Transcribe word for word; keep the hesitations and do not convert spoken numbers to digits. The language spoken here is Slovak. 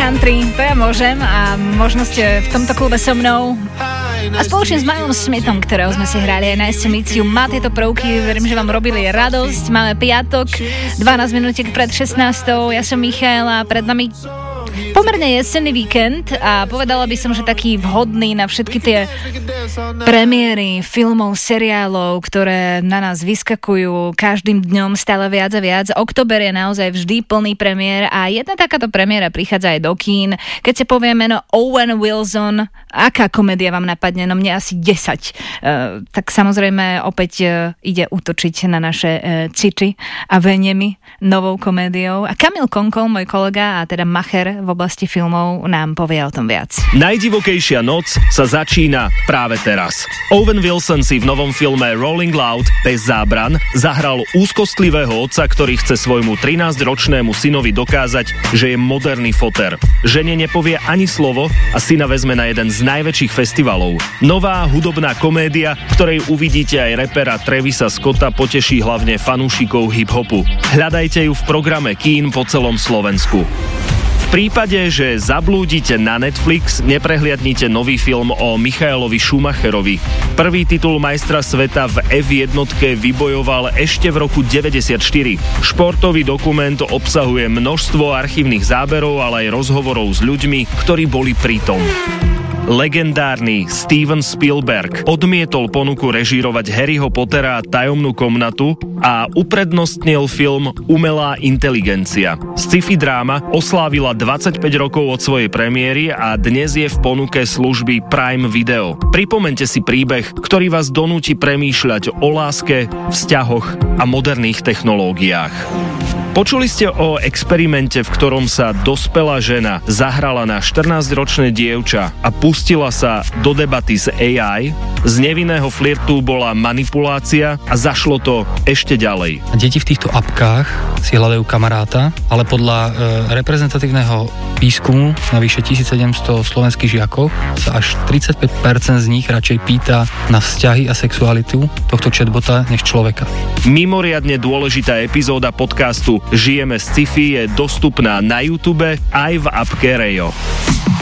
country, to ja môžem a možno ste v tomto klube so mnou. A spoločne s Milom Smithom, ktorého sme si hrali aj Nice to Meet You, má tieto prvky, verím, že vám robili radosť. Máme piatok, dvanásť minútiek pred šestnástou, ja som Michaela, pred nami pomerne jesenný víkend a povedala by som, že taký vhodný na všetky tie premiéry filmov, seriálov, ktoré na nás vyskakujú každým dňom stále viac a viac. Október je naozaj vždy plný premiér a jedna takáto premiéra prichádza aj do kín. Keď sa povie meno Owen Wilson, aká komédia vám napadne? No mne asi desať. Uh, tak samozrejme opäť uh, ide útočiť na naše uh, city a venemy novou komédiou. A Kamil Konkol, môj kolega a teda macher v oblasti filmov, nám povie o tom viac. Najdivokejšia noc sa začína práve teraz. Owen Wilson si v novom filme Rolling Loud bez zábran zahral úzkostlivého otca, ktorý chce svojmu trinásťročnému synovi dokázať, že je moderný foter. Žene nepovie ani slovo a syna vezme na jeden z najväčších festivalov. Nová hudobná komédia, ktorej uvidíte aj repera Travisa Scotta, poteší hlavne fanúšikov hip-hopu. Hľadajte ju v programe kín po celom Slovensku. V prípade, že zablúdite na Netflix, neprehliadnite nový film o Michaelovi Schumacherovi. Prvý titul majstra sveta v ef jedna vybojoval ešte v roku deväťdesiatštyri. Športový dokument obsahuje množstvo archívnych záberov, ale aj rozhovorov s ľuďmi, ktorí boli pritom. Legendárny Steven Spielberg odmietol ponuku režírovať Harryho Pottera a tajomnú komnatu a uprednostnil film Umelá inteligencia. Sci-fi dráma oslávila dvadsaťpäť rokov od svojej premiéry a dnes je v ponuke služby Prime Video. Pripomeňte si príbeh, ktorý vás donúti premýšľať o láske, vzťahoch a moderných technológiách. Počuli ste o experimente, v ktorom sa dospelá žena zahrala na štrnásťročné dievča a pustila sa do debaty s á í? Z nevinného flirtu bola manipulácia a zašlo to ešte ďalej. Deti v týchto apkách si hľadajú kamaráta, ale podľa e, reprezentatívneho výskumu na vyše tisícsedemsto slovenských žiakov sa až tridsaťpäť percent z nich radšej pýta na vzťahy a sexualitu tohto chatbota než človeka. Mimoriadne dôležitá epizóda podcastu Žijeme z sci-fi je dostupná na YouTube aj v appke Rejo.